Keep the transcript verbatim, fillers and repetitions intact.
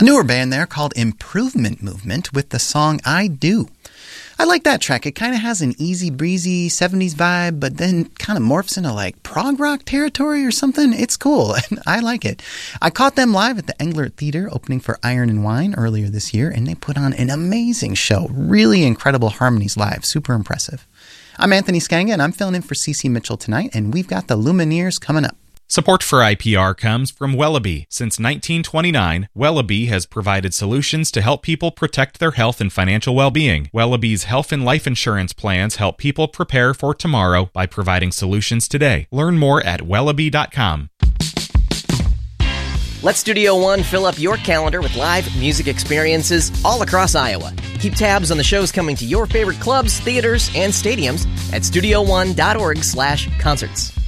A newer band there called Improvement Movement with the song I Do. I like that track. It kind of has an easy breezy seventies vibe, but then kind of morphs into like prog rock territory or something. It's cool, and I like it. I caught them live at the Englert Theater opening for Iron and Wine earlier this year, and they put on an amazing show. Really incredible harmonies live. Super impressive. I'm Anthony Skanga, and I'm filling in for Cece Mitchell tonight, and we've got the Lumineers coming up. Support for I P R comes from Wellaby. Since nineteen twenty-nine, Wellaby has provided solutions to help people protect their health and financial well-being. Wellaby's health and life insurance plans help people prepare for tomorrow by providing solutions today. Learn more at wellaby dot com. Let Studio One fill up your calendar with live music experiences all across Iowa. Keep tabs on the shows coming to your favorite clubs, theaters, and stadiums at studio one dot org slash concerts.